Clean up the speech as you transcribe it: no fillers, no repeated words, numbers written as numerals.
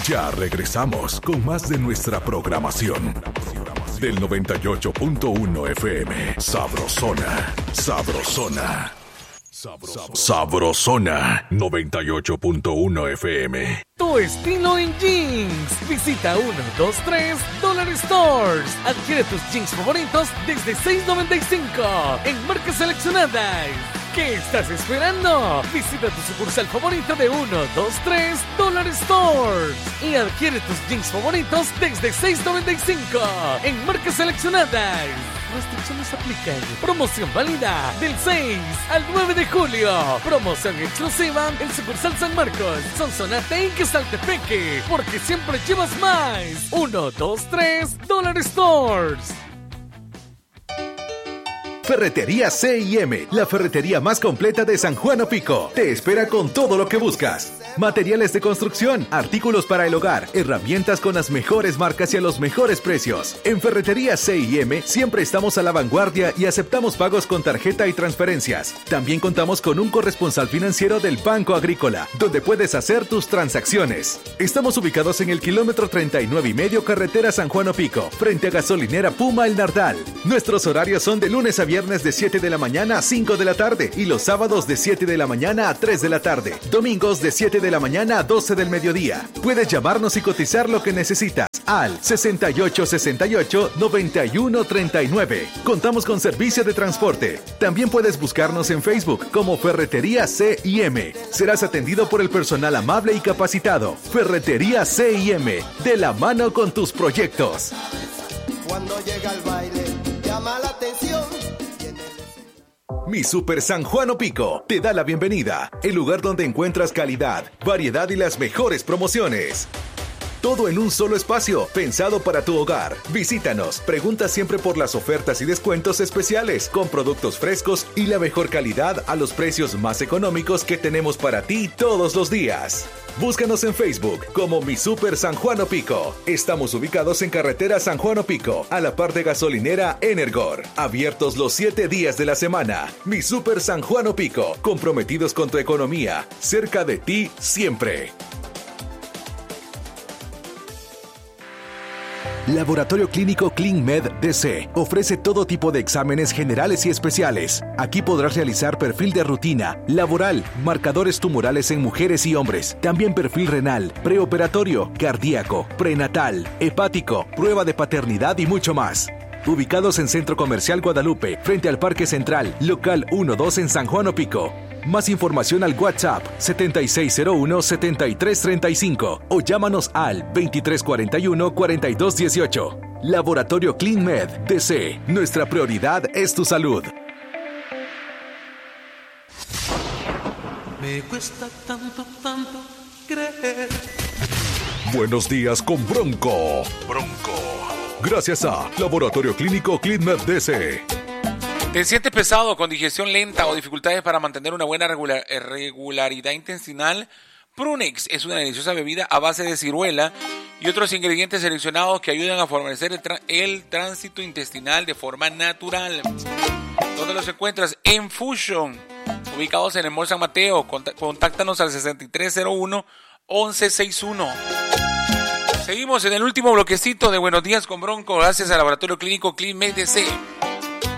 Ya regresamos con más de nuestra programación. Del 98.1 FM. Sabrosona. Sabrosona. Sabrosona 98.1 FM. Tu estilo en jeans. Visita 123 Dollar Stores. Adquiere tus jeans favoritos desde $6.95 en marcas seleccionadas. ¿Qué estás esperando? Visita tu sucursal favorito de 123 Dollar Stores y adquiere tus jeans favoritos desde $6.95 en marcas seleccionadas. Restricciones aplican. Promoción válida del 6 al 9 de julio. Promoción exclusiva en sucursal San Marcos, Sonsonate y Quesaltepeque. Porque siempre llevas más. 123 Dollar Stores. Ferretería C&M, la ferretería más completa de San Juan Opico. Te espera con todo lo que buscas. Materiales de construcción, artículos para el hogar, herramientas con las mejores marcas y a los mejores precios. En Ferretería C&M siempre estamos a la vanguardia y aceptamos pagos con tarjeta y transferencias. También contamos con un corresponsal financiero del Banco Agrícola, donde puedes hacer tus transacciones. Estamos ubicados en el kilómetro 39.5 carretera San Juan Opico, frente a gasolinera Puma El Nardal. Nuestros horarios son de lunes a viernes de 7 de la mañana a 5 de la tarde y los sábados de 7 de la mañana a 3 de la tarde. Domingos de 7 de la mañana a 12 del mediodía. Puedes llamarnos y cotizar lo que necesitas al 6868-9139. Contamos con servicio de transporte. También puedes buscarnos en Facebook como Ferretería C&M. Serás atendido por el personal amable y capacitado. Ferretería C&M, de la mano con tus proyectos. Cuando llega el baile, llama la atención. Mi Super San Juan Opico te da la bienvenida, el lugar donde encuentras calidad, variedad y las mejores promociones. Todo en un solo espacio, pensado para tu hogar. Visítanos, pregunta siempre por las ofertas y descuentos especiales, con productos frescos y la mejor calidad a los precios más económicos que tenemos para ti todos los días. Búscanos en Facebook como Mi Super San Juan Opico. Estamos ubicados en carretera San Juan Opico, a la par de gasolinera Energor. Abiertos los 7 días de la semana. Mi Super San Juan Opico, comprometidos con tu economía, cerca de ti siempre. Laboratorio Clínico ClinMed DC ofrece todo tipo de exámenes generales y especiales. Aquí podrás realizar perfil de rutina, laboral, marcadores tumorales en mujeres y hombres, también perfil renal, preoperatorio, cardíaco, prenatal, hepático, prueba de paternidad y mucho más. Ubicados en Centro Comercial Guadalupe, frente al Parque Central, local 1-2 en San Juan Opico. Más información al WhatsApp 7601-7335 o llámanos al 2341-4218. Laboratorio ClinMed DC. Nuestra prioridad es tu salud. Me cuesta tanto creer. Buenos días con Bronco. Gracias a Laboratorio Clínico ClinMed DC. ¿Te sientes pesado con digestión lenta o dificultades para mantener una buena regularidad intestinal? Prunex es una deliciosa bebida a base de ciruela y otros ingredientes seleccionados que ayudan a favorecer el tránsito intestinal de forma natural. ¿Dónde los encuentras? En Fusion, ubicados en el Mall San Mateo. Contáctanos al 6301-1161. Seguimos en el último bloquecito de Buenos Días con Bronco, gracias al Laboratorio Clínico ClinMed DC.